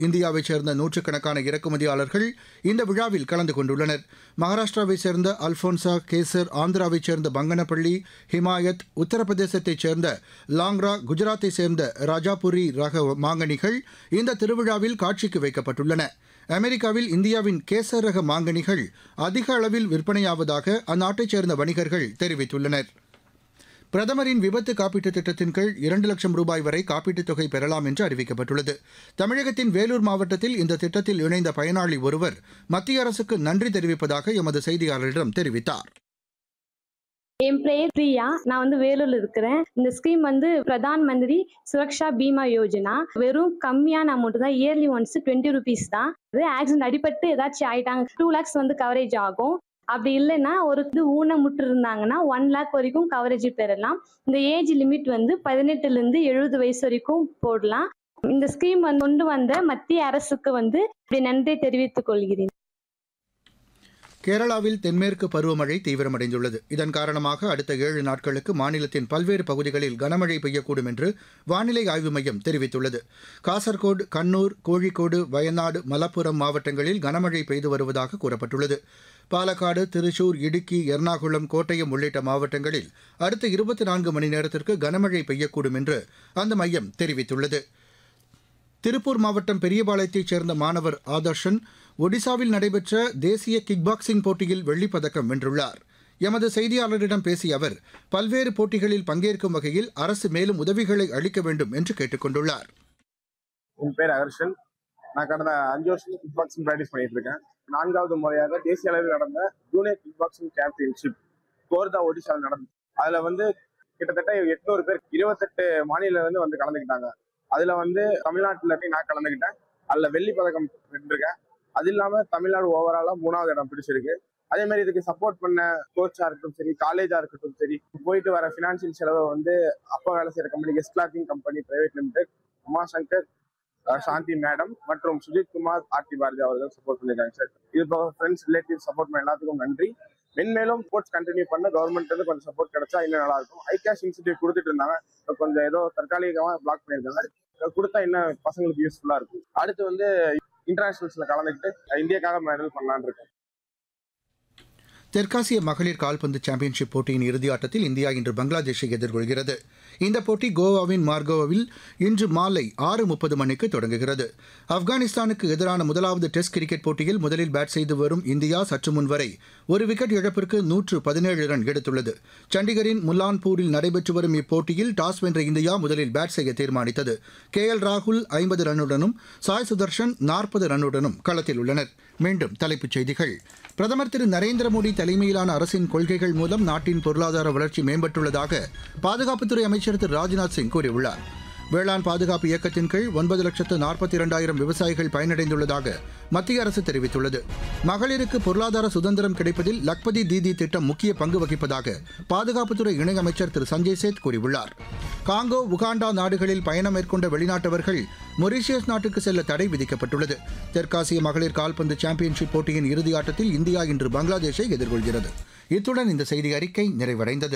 இந்தியாவைச் சேர்ந்த நூற்றுக்கணக்கான இறக்குமதியாளர்கள் இந்த விழாவில் கலந்து கொண்டுள்ளனர். மகாராஷ்டிராவைச் சேர்ந்த அல்போன்சா கேசர், ஆந்திராவைச் சேர்ந்த பங்கனப்பள்ளி, ஹிமாயத், உத்தரப்பிரதேசத்தைச் சேர்ந்த லாங்ரா, குஜராத்தைச் சேர்ந்த ராஜாபுரி ரக மாங்கனிகள் இந்த திருவிழாவில் காட்சிக்கு வைக்கப்பட்டுள்ளன. அமெரிக்காவில் இந்தியாவின் கேசர் ரக மாங்கனிகள் அதிக அளவில் விற்பனையாவதாக அந்நாட்டைச் சேர்ந்த வணிகர்கள் தெரிவித்துள்ளனர். பிரதமரின் விபத்து காப்பீட்டுத் திட்டத்தின் கீழ் 2 லட்சம் ரூபாய் வரை காப்பீட்டுத் தொகை பெறலாம் என்று அறிவிக்கப்பட்டுள்ளது. தமிழகத்தின் வேலூர் மாவட்டத்தில் இந்த திட்டத்தில் இணைந்த பயனாளி ஒருவர் மத்திய அரசுக்கு நன்றி தெரிவிப்பதாக எமது செய்தியாளரிடம் தெரிவித்தார். என் பெயர் பிரியா. நான் வேலூர்ல இருக்கிறேன். இந்த ஸ்கீம் பிரதான் மந்திரி சுரக்ஷா பீமா யோஜனா. வெறும் கம்மியான அமௌண்ட் தான். இயர்லி ஒன்ஸ் 20 rupees தான். ஆக்சிடென்ட் அடிபட்டு ஏதாச்சும் ஆயிட்டாங்க 2 lakhs கவரேஜ் ஆகும். அப்படி இல்லைன்னா ஒரு ஊனமுற்று இருந்தாங்கன்னா 1 lakh வரைக்கும் கவரேஜ் பெறலாம். இந்த ஏஜ் லிமிட் 18 இருந்து 70 வயசு வரைக்கும் போடலாம். இந்த ஸ்கீம் கொண்டு வந்த மத்திய அரசுக்கு நன்றி தெரிவித்துக் கொள்கிறேன். கேரளாவில் தென்மேற்கு பருவமழை தீவிரமடைந்துள்ளது. இதன் காரணமாக அடுத்த 7 நாட்களுக்கு மாநிலத்தின் பல்வேறு பகுதிகளில் கனமழை பெய்யக்கூடும் என்று வானிலை ஆய்வு மையம் தெரிவித்துள்ளது. காசர்கோடு, கண்ணூர், கோழிக்கோடு, வயநாடு, மலப்புரம் மாவட்டங்களில் கனமழை பெய்து வருவதாக கூறப்பட்டுள்ளது. பாலக்காடு, திருச்சூர், இடுக்கி, எர்ணாகுளம், கோட்டயம் உள்ளிட்ட மாவட்டங்களில் அடுத்த 24 மணி நேரத்திற்கு கனமழை பெய்யக்கூடும் என்று அந்த மையம் தெரிவித்துள்ளது. திருப்பூர் மாவட்டம் பெரியபாளையத்தைச் சேர்ந்த மாணவர் ஆதர்ஷன் ஒடிசாவில் நடைபெற்ற தேசிய கிக் பாக்ஸிங் போட்டியில் வெள்ளிப்பதக்கம் வென்றுள்ளார். எமது செய்தியாளரிடம் பேசிய அவர் பல்வேறு போட்டிகளில் பங்கேற்கும் வகையில் அரசு மேலும் உதவிகளை அளிக்க வேண்டும் என்று கேட்டுக் கொண்டுள்ளார். என் பேர் அகர்ஷன். நான் கடந்த 5 வருஷம் கிக் பாக்ஸிங் பிராக்டிஸ் பண்ணிட்டு இருக்கேன். 4வது முறையாக தேசிய அளவில் நடந்த junior kick boxing championship Khordha ஒடிசாவில் நடந்தது. அதுல கிட்டத்தட்ட 800 பேர் 28 மாநில கலந்துக்கிட்டாங்க. அதுல தமிழ்நாட்டுல நான் கலந்துக்கிட்டேன். அதுல வெள்ளி பதக்கம் வென்றிருக்கேன். அது இல்லாம தமிழ்நாடு ஓவராலா 3வது இடம் பிடிச்சிருக்கு. அதே மாதிரி இதுக்கு சப்போர்ட் பண்ண கோச்சா இருக்கட்டும் சரி, காலேஜா இருக்கட்டும் சரி, போயிட்டு வர பினான்சியல் செலவை அப்பா வேலை செய்யற company guest clothing company private limited, Umashankar, சாந்தி மேடம் மற்றும் சுஜித் குமார், ஆர்த்தி பாரதி அவர்கள் சப்போர்ட் பண்ணிருக்காங்க சார். இது போக ஃப்ரெண்ட்ஸ், ரிலேட்டிவ் சப்போர்ட் பண்ண எல்லாத்துக்கும் நன்றி. மென்மேலும் ஸ்போர்ட்ஸ் கண்டினியூ பண்ண கவர்மெண்ட் கொஞ்சம் சப்போர்ட் கிடைச்சா இன்னும் நல்லா இருக்கும். ஐகேஷ் இன்ஸ்டிடியூட் கொடுத்துட்டு இருந்தாங்க. கொஞ்சம் ஏதோ தற்காலிகமாக பிளாக் பண்ணியிருக்காங்க. கொடுத்தா இன்னும் பசங்களுக்கு யூஸ்ஃபுல்லா இருக்கும். அடுத்து இன்டர்நேஷனல்ஸ்ல கலந்துக்கிட்டு இந்தியாக்காக மெடல் பண்ணலான்னு இருக்கேன். தெற்காசிய மகளிர் கால்பந்து சாம்பியன்ஷிப் போட்டியின் இறுதி ஆட்டத்தில் இந்தியா இன்று பங்களாதேஷை எதிர்கொள்கிறது. இந்த போட்டி கோவாவின் மார்கோவில் இன்று மாலை 6:30 மணிக்கு தொடங்குகிறது. ஆப்கானிஸ்தானுக்கு எதிரான முதலாவது டெஸ்ட் கிரிக்கெட் போட்டியில் முதலில் பேட் செய்து வரும் இந்தியா சற்று முன் வரை ஒரு விக்கெட் இழப்பிற்கு 117 ரன் எடுத்துள்ளது. சண்டிகரின் முல்லான்பூரில் நடைபெற்று வரும் இப்போட்டியில் டாஸ் வென்ற இந்தியா முதலில் பேட் செய்ய தீர்மானித்தது. KL ராகுல் 50 ரன்னுடனும் சாய் சுதர்ஷன் 40 ரன்னுடனும் களத்தில் உள்ளனர். மீண்டும் தலைப்புச் செய்திகள். பிரதமர் திரு நரேந்திர மோடி தலைமையிலான அரசின் கொள்கைகள் மூலம் நாட்டின் பொருளாதார வளர்ச்சி மேம்பட்டுள்ளதாக பாதுகாப்புத்துறை அமைச்சர் திரு ராஜ்நாத் சிங் கூறியுள்ளார். வேளாண் பாதுகாப்பு இயக்கத்தின் கீழ் 9,42,000 விவசாயிகள் பயனடைந்துள்ளதாக மத்திய அரசு தெரிவித்துள்ளது. மகளிருக்கு பொருளாதார சுதந்திரம் கிடைப்பதில் லக்பதி தீதி திட்டம் முக்கிய பங்கு வகிப்பதாக பாதுகாப்புத்துறை இணையமைச்சர் திரு சஞ்சய் சேத் கூறியுள்ளார். காங்கோ, உகாண்டா நாடுகளில் பயணம் மேற்கொண்ட வெளிநாட்டவர்கள் மொரீஷியஸ் நாட்டுக்கு செல்ல தடை விதிக்கப்பட்டுள்ளது. தெற்காசிய மகளிர் கால்பந்து சாம்பியன்ஷிப் போட்டியின் இறுதி ஆட்டத்தில் இந்தியா இன்று பங்களாதேஷை எதிர்கொள்கிறது. இத்துடன் இந்த செய்தி அறிக்கை நிறைவடைந்தது.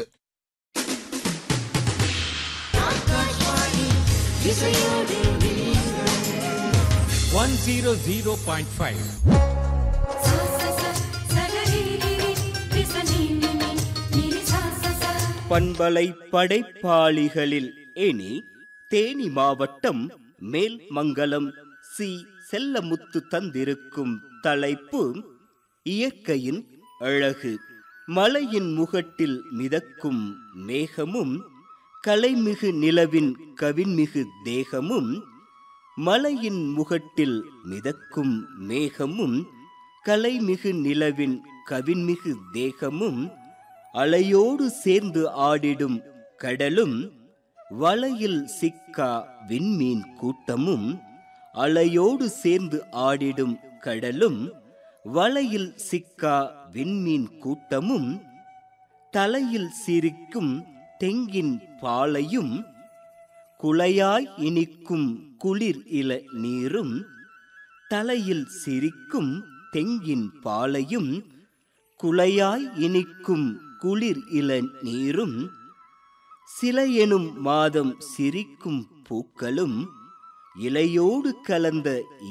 பண்பலை படைப்பாளிகளில் இனி தேனி மாவட்டம் மேல்மங்கலம் சி. செல்லமுத்து தந்திருக்கும் தலைப்பு இயற்கையின் அழகு. மலையின் முகட்டில் மிதக்கும் மேகமும் கலைமிகு நிலவின் கவின்மிகு தேகமும், மலையின் முகட்டில் மிதக்கும் மேகமும் கலைமிகு நிலவின் கவின்மிகு தேகமும், அலையோடு சேர்ந்து ஆடிடும் கடலும், வலையில் சிக்கா விண்மீன் கூட்டமும், அலையோடு சேர்ந்து ஆடிடும் கடலும், வலையில் சிக்கா விண்மீன் கூட்டமும், தலையில் சிரிக்கும் தெங்கின் பாலையும், குளையாய் இனிக்கும் குளிர் இள நீரும், தலையில் சிரிக்கும் தெங்கின் பாலையும், குளையாய் இனிக்கும் குளிர் இள நீரும், சிலையெனும் மாதம் சிரிக்கும் பூக்களும், இலையோடு கலந்த